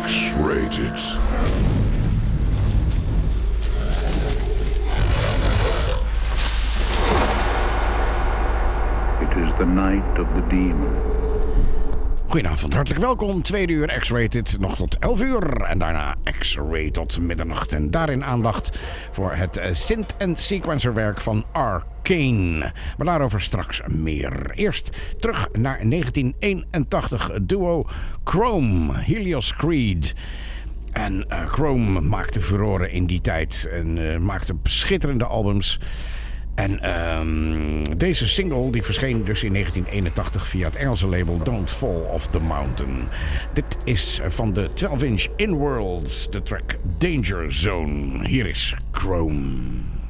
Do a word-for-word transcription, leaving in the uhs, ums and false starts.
X-Rated. It is the night of the demon. Goedenavond, hartelijk welkom. Tweede uur X-Rated, nog tot elf uur. En daarna X-Ray tot middernacht. En daarin aandacht voor het synth- en sequencerwerk van Arcane. Maar daarover straks meer. Eerst terug naar negentien eenentachtig. Duo Chrome, Helios Creed. En uh, Chrome maakte furoren in die tijd. En uh, maakte schitterende albums. En um, deze single die verscheen dus in negentien eenentachtig via het Engelse label Don't Fall Off the Mountain. Dit is van de twaalf inch In Worlds, de track Danger Zone. Hier is Chrome.